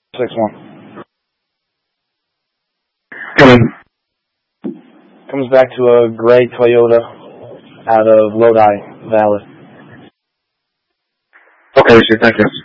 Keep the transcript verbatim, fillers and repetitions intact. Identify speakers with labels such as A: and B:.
A: six one.
B: Come in.
A: Comes back to a gray Toyota out of Lodi, Valid.
B: Okay, sure, thank you.